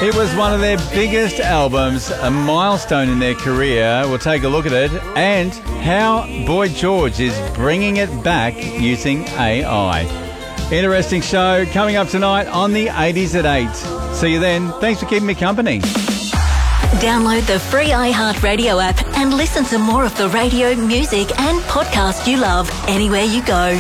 It was one of their biggest albums, a milestone in their career. We'll take a look at it and how Boy George is bringing it back using AI. Interesting show coming up tonight on the 80s at 8. See you then. Thanks for keeping me company. Download the free iHeartRadio app and listen to more of the radio, music and podcast you love anywhere you go.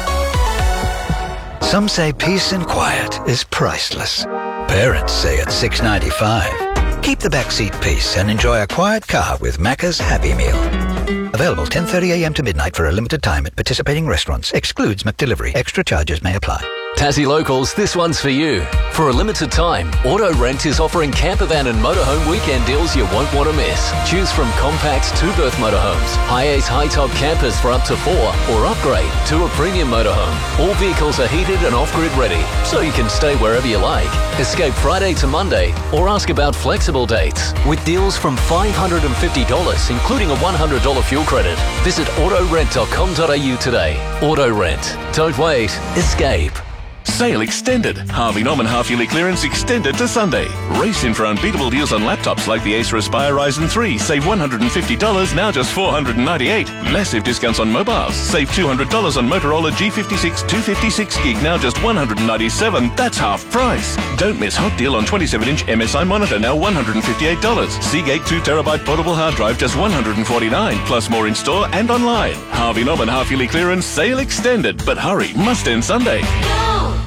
Some say peace and quiet is priceless. Parents say it's $6.95. Keep the backseat peace and enjoy a quiet car with Macca's Happy Meal. Available 10:30 a.m. to midnight for a limited time at participating restaurants. Excludes McDelivery. Extra charges may apply. Tassie Locals, this one's for you. For a limited time, Auto Rent is offering campervan and motorhome weekend deals you won't want to miss. Choose from compact two-berth motorhomes, high-ace high-top campers for up to 4, or upgrade to a premium motorhome. All vehicles are heated and off-grid ready, so you can stay wherever you like. Escape Friday to Monday, or ask about flexible dates. With deals from $550, including a $100 fuel credit. Visit autorent.com.au today. Auto Rent. Don't wait. Escape. Sale extended. Harvey Norman half-yearly clearance extended to Sunday. Race in for unbeatable deals on laptops like the Acer Aspire Ryzen 3. Save $150, now just $498. Massive discounts on mobiles. Save $200 on Motorola G56 256 gig, now just $197. That's half price. Don't miss hot deal on 27-inch MSI monitor, now $158. Seagate 2TB portable hard drive, just $149. Plus more in store and online. Harvey Norman half-yearly clearance, sale extended. But hurry, must end Sunday.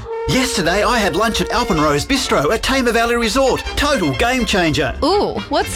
Yesterday I had lunch at Alpenrose Bistro at Tamar Valley Resort. Total game changer. Ooh, what's